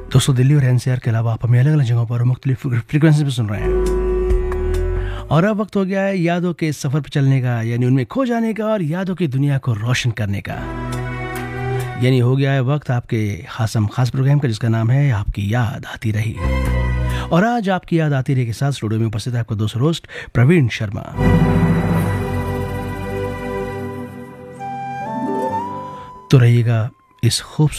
दोस्तों, दिल्ली और एनसीआर के अलावा आप हमें अलग अलग जगहों पर मुख्तलिफ फ्रिक्वेंसी पे सुन रहे हैं। और अब वक्त हो गया है यादों के सफ़र पर चलने का, यानी उनमें खो जाने का और यादों की दुनिया को रोशन करने का। यानी हो गया है वक्त आपके खास प्रोग्राम का, जिसका नाम है आपकी याद आती रही। और आज आपकी याद आती रही के साथ स्टूडियो में उपस्थित है आपका दोस्त रोस्ट प्रवीण शर्मा। तो रहिएगा इस खूबसूरत